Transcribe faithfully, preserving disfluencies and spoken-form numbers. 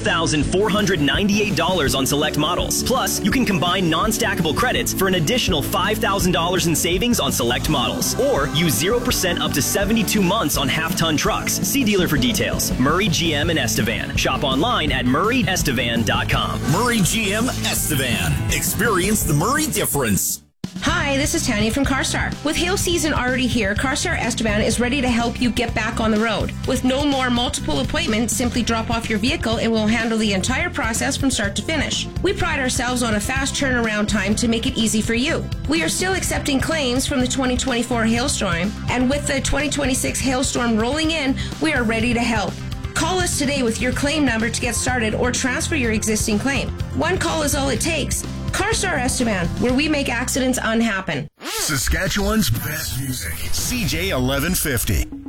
thousand four hundred ninety-eight dollars on select models. Plus, you can combine non-stackable credits for an additional five thousand dollars in savings on select models. Or use zero percent up to seventy-two months on half-ton trucks. See dealer for details. Murray G M and Estevan. Shop online at murray estevan dot com. Murray G M Estevan. Experience the Murray difference. Hi, this is Tanya from CarStar. With hail season already here, CarStar Estevan is ready to help you get back on the road. With no more multiple appointments, simply drop off your vehicle and we'll handle the entire process from start to finish. We pride ourselves on a fast turnaround time to make it easy for you. We are still accepting claims from the twenty twenty-four hailstorm, and with the twenty twenty-six hailstorm rolling in, we are ready to help. Call us today with your claim number to get started or transfer your existing claim. One call is all it takes. CarStar Estevan, where we make accidents unhappen. Saskatchewan's best music. C J eleven fifty.